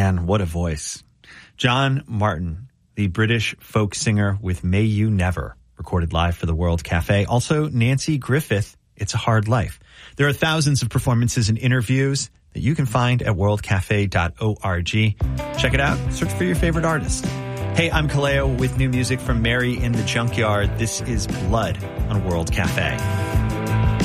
Man, what a voice. John Martin, the British folk singer with May You Never, recorded live for the World Cafe. Also, Nanci Griffith, It's a Hard Life. There are thousands of performances and interviews that you can find at worldcafe.org. Check it out. Search for your favorite artist. Hey, I'm Kaleo with new music from Mary in the Junkyard. This is Blood on World Cafe.